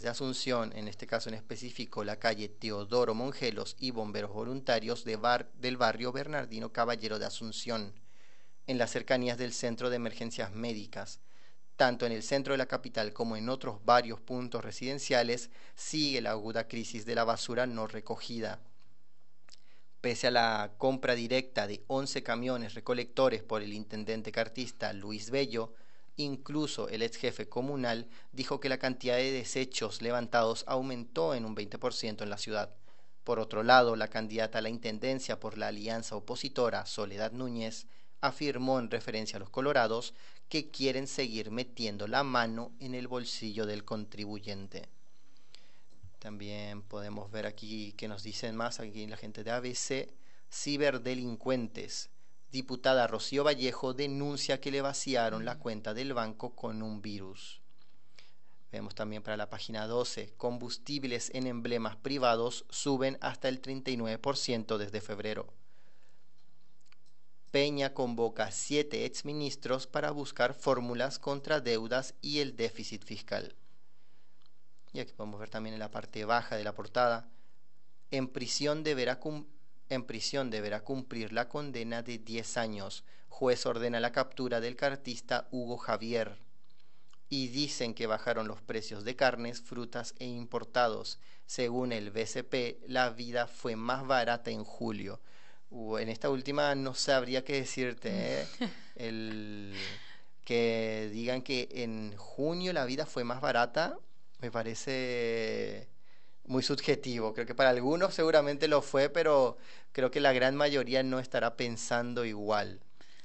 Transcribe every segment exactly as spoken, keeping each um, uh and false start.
de Asunción, en este caso en específico la calle Teodoro Mongelos y bomberos voluntarios de bar, del barrio Bernardino Caballero de Asunción, en las cercanías del Centro de Emergencias Médicas. Tanto en el centro de la capital como en otros varios puntos residenciales sigue la aguda crisis de la basura no recogida. Pese a la compra directa de once camiones recolectores por el intendente cartista Luis Bello, incluso el ex jefe comunal dijo que la cantidad de desechos levantados aumentó en un veinte por ciento en la ciudad. Por otro lado, la candidata a la intendencia por la alianza opositora, Soledad Núñez, afirmó en referencia a los colorados que quieren seguir metiendo la mano en el bolsillo del contribuyente. También podemos ver aquí que nos dicen más aquí la gente de A B C, ciberdelincuentes. Diputada Rocío Vallejo denuncia que le vaciaron la cuenta del banco con un virus. Vemos también para la página doce, combustibles en emblemas privados suben hasta el treinta y nueve por ciento desde febrero. Peña convoca a siete exministros para buscar fórmulas contra deudas y el déficit fiscal. Y aquí podemos ver también en la parte baja de la portada, en prisión deberá, cum en prisión deberá cumplir la condena de diez años. Juez ordena la captura del cartista Hugo Javier. Y dicen que bajaron los precios de carnes, frutas e importados. Según el B C P, la vida fue más barata en julio. Uh, en esta última no sabría qué decirte, ¿eh? El, que digan que en junio la vida fue más barata, me parece muy subjetivo. Creo que para algunos seguramente lo fue, pero creo que la gran mayoría no estará pensando igual.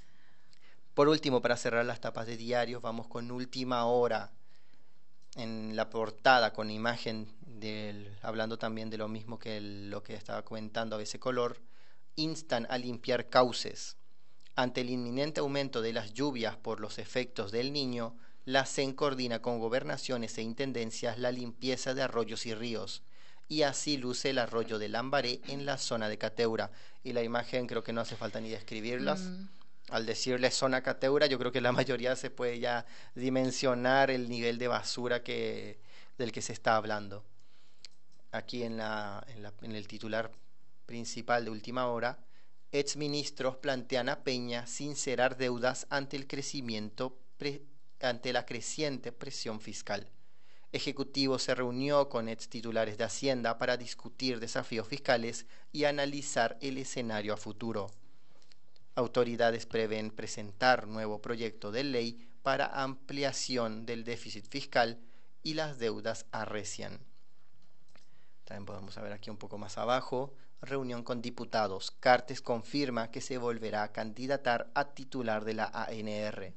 Por último, para cerrar las tapas de diarios, vamos con Última Hora. En la portada con imagen, del, hablando también de lo mismo que el, lo que estaba comentando A B C Color, instan a limpiar cauces. Ante el inminente aumento de las lluvias por los efectos del Niño, la C E N coordina con gobernaciones e intendencias la limpieza de arroyos y ríos. Y así luce el arroyo de Lambaré en la zona de Cateura. Y la imagen creo que no hace falta ni describirlas. Mm. Al decirle zona Cateura, yo creo que la mayoría se puede ya dimensionar el nivel de basura que, del que se está hablando. Aquí en, la, en, la, en el titular principal de Última Hora, exministros plantean a Peña sincerar deudas ante el crecimiento pre, ante la creciente presión fiscal. Ejecutivo se reunió con ex titulares de Hacienda para discutir desafíos fiscales y analizar el escenario a futuro. Autoridades prevén presentar nuevo proyecto de ley para ampliación del déficit fiscal y las deudas arrecian. También podemos ver aquí un poco más abajo, reunión con diputados. Cartes confirma que se volverá a candidatar a titular de la A N R.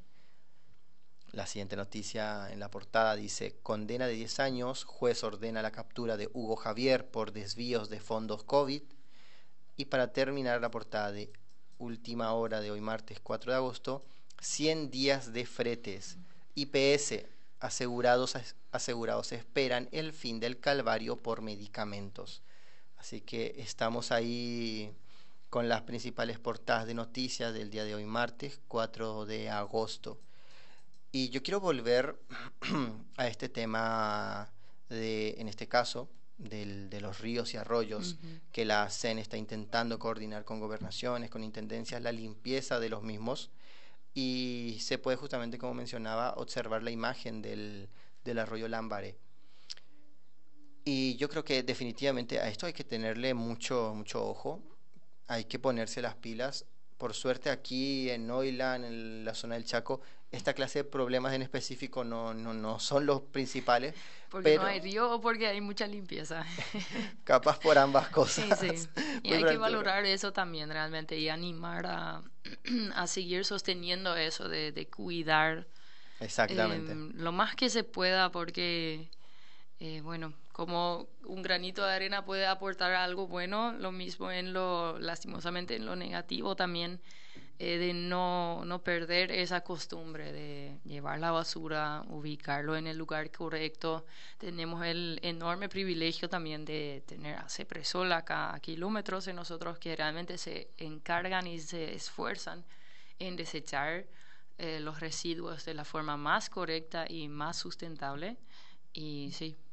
La siguiente noticia en la portada dice, condena de diez años, juez ordena la captura de Hugo Javier por desvíos de fondos COVID. Y para terminar la portada de Última Hora de hoy martes cuatro de agosto, cien días de fretes. I P S, asegurados, asegurados esperan el fin del calvario por medicamentos. Así que estamos ahí con las principales portadas de noticias del día de hoy martes cuatro de agosto. Y yo quiero volver a este tema de, en este caso, del, de los ríos y arroyos, uh-huh. que la C E N está intentando coordinar con gobernaciones, con intendencias, la limpieza de los mismos. Y se puede justamente, como mencionaba, observar la imagen del, del arroyo Lambaré. Y yo creo que definitivamente a esto hay que tenerle mucho, mucho ojo, hay que ponerse las pilas. Por suerte aquí en Oilan, en la zona del Chaco, esta clase de problemas en específico no, no, no son los principales. Porque pero no hay río o porque hay mucha limpieza. Capaz por ambas cosas. Sí, sí. Y hay que valorar eso también realmente y animar a, a seguir sosteniendo eso de, de cuidar. Exactamente. Eh, lo más que se pueda porque, eh, bueno, como un granito de arena puede aportar algo bueno, lo mismo en lo, lastimosamente en lo negativo también, eh, de no, no perder esa costumbre de llevar la basura, ubicarlo en el lugar correcto. Tenemos el enorme privilegio también de tener a Cepresol acá a kilómetros de nosotros que realmente se encargan y se esfuerzan en desechar eh, los residuos de la forma más correcta y más sustentable. Y sí,